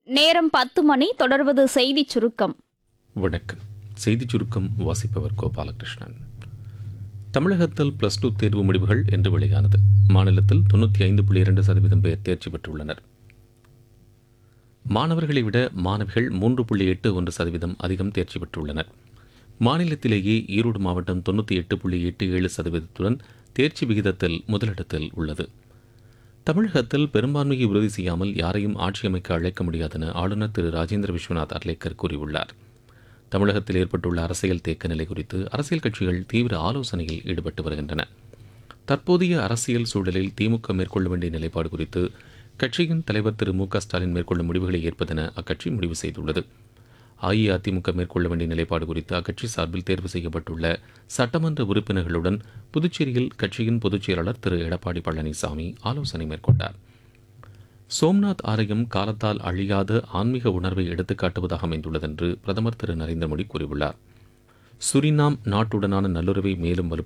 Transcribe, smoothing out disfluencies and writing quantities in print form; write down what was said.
நேரம் 10 மணி. தொடர்வது செய்திச் சுருக்கம். வணக்கம். செய்திச் சுருக்கம் வாசிப்பவர் கோபாலகிருஷ்ணன். தமிழகத்தில் +2 தேர்வு முடிவுகள் இன்று வெளியானது. மாநிலத்தில் 95.2% பேர் தேர்ச்சி பெற்றுள்ளனர். மாணவர்களை விட மாணவிகள் 3.81% அதிகம் தேர்ச்சி பெற்றுள்ளனர். மாநிலத்திலேயே ஈரோடு மாவட்டம் 98.87%உடன் தேர்ச்சி விகிதத்தில் முதலிடத்தில் உள்ளது. தமிழகத்தில் பெரும்பான்மையை உறுதி செய்யாமல் யாரையும் ஆட்சி அமைக்க அழைக்க முடியாது என ஆளுநர் திரு ராஜேந்திர விஸ்வநாத் அர்லேக்கர் கூறியுள்ளார். தமிழகத்தில் ஏற்பட்டுள்ள அரசியல் தேக்க நிலை குறித்து அரசியல் கட்சிகள் தீவிர ஆலோசனையில் ஈடுபட்டு வருகின்றன. தற்போதைய அரசியல் சூழலில் திமுக மேற்கொள்ள வேண்டிய நிலைப்பாடு குறித்து கட்சியின் தலைவர் திரு மு.க.ஸ்டாலின் மேற்கொள்ளும் முடிவுகளை ஏற்பதென அக்கட்சி முடிவு செய்துள்ளது. அஇஅதிமுக மேற்கொள்ள வேண்டிய நிலைப்பாடு குறித்து அக்கட்சி சார்பில் தேர்வு செய்யப்பட்டுள்ள சட்டமன்ற உறுப்பினர்களுடன் புதுச்சேரியில் கட்சியின் பொதுச் செயலாளர் திரு எடப்பாடி பழனிசாமி ஆலோசனை மேற்கொண்டார். சோம்நாத் ஆலயம் காலத்தால் அழியாத ஆன்மீக உணர்வை எடுத்துக்காட்டுவதாக அமைந்துள்ளது என்று பிரதமர் திரு நரேந்திர மோடி கூறியுள்ளார். சுரினாம் நாட்டுடனான நல்லுறவை மேலும் வலுப்படுத்த